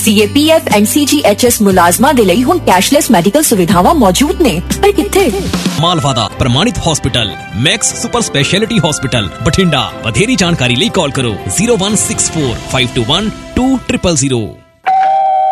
CAPF and CGHS ਮੁਲਾਜ਼ਮਾਂ ਦੇ ਲਈ ਹੁਣ ਕੈਸ਼ਲੈਸ ਮੈਡੀਕਲ ਸੁਵਿਧਾਵਾਂ ਮੌਜੂਦ ਨੇ, ਪਰ ਕਿੱਥੇ? ਮਾਲਵਾ ਦਾ ਪ੍ਰਮਾਣਿਤ hospital Max super speciality hospital Bathinda. ਵਧੇਰੀ ਜਾਣਕਾਰੀ ਲਈ ਕਾਲ ਕਰੋ 0164 521 2000।